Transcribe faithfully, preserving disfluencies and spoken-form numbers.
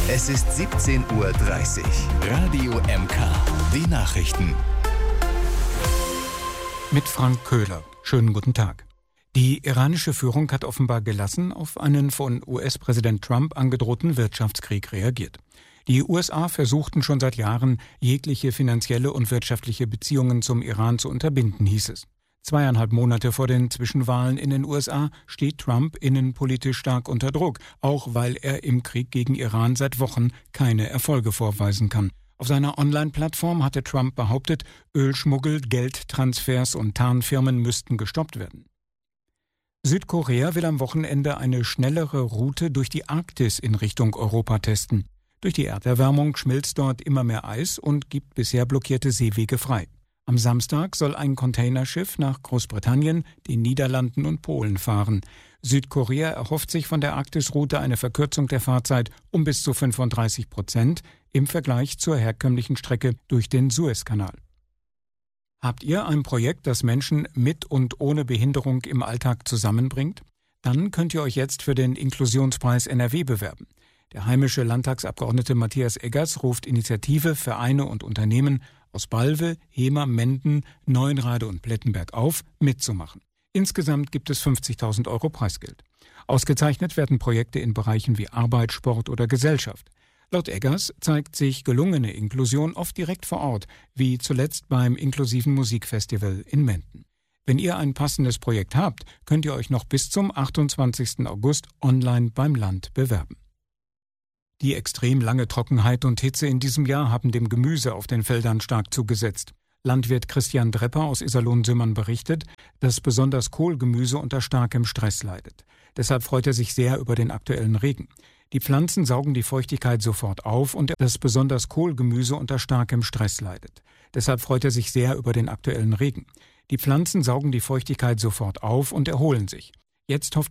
Es ist siebzehn Uhr dreißig. Radio M K. Die Nachrichten. Mit Frank Köhler. Schönen guten Tag. Die iranische Führung hat offenbar gelassen auf einen von U S-Präsident Trump angedrohten Wirtschaftskrieg reagiert. Die U S A versuchten schon seit Jahren, jegliche finanzielle und wirtschaftliche Beziehungen zum Iran zu unterbinden, hieß es. Zweieinhalb Monate vor den Zwischenwahlen in den U S A steht Trump innenpolitisch stark unter Druck, auch weil er im Krieg gegen Iran seit Wochen keine Erfolge vorweisen kann. Auf seiner Online-Plattform hatte Trump behauptet, Ölschmuggel, Geldtransfers und Tarnfirmen müssten gestoppt werden. Südkorea will am Wochenende eine schnellere Route durch die Arktis in Richtung Europa testen. Durch die Erderwärmung schmilzt dort immer mehr Eis und gibt bisher blockierte Seewege frei. Am Samstag soll ein Containerschiff nach Großbritannien, den Niederlanden und Polen fahren. Südkorea erhofft sich von der Arktisroute eine Verkürzung der Fahrzeit um bis zu fünfunddreißig Prozent im Vergleich zur herkömmlichen Strecke durch den Suezkanal. Habt ihr ein Projekt, das Menschen mit und ohne Behinderung im Alltag zusammenbringt? Dann könnt ihr euch jetzt für den Inklusionspreis N R W bewerben. Der heimische Landtagsabgeordnete Matthias Eggers ruft Initiative, Vereine und Unternehmen aus Balve, Hemer, Menden, Neuenrade und Plettenberg auf, mitzumachen. Insgesamt gibt es fünfzigtausend Euro Preisgeld. Ausgezeichnet werden Projekte in Bereichen wie Arbeit, Sport oder Gesellschaft. Laut Eggers zeigt sich gelungene Inklusion oft direkt vor Ort, wie zuletzt beim inklusiven Musikfestival in Menden. Wenn ihr ein passendes Projekt habt, könnt ihr euch noch bis zum achtundzwanzigsten August online beim Land bewerben. Die extrem lange Trockenheit und Hitze in diesem Jahr haben dem Gemüse auf den Feldern stark zugesetzt. Landwirt Christian Drepper aus Iserlohn-Simmern berichtet, dass besonders Kohlgemüse unter starkem Stress leidet. Deshalb freut er sich sehr über den aktuellen Regen. Die Pflanzen saugen die Feuchtigkeit sofort auf und dass besonders Kohlgemüse unter starkem Stress leidet. Deshalb freut er sich sehr über den aktuellen Regen. Die Pflanzen saugen die Feuchtigkeit sofort auf und erholen sich. Jetzt hofft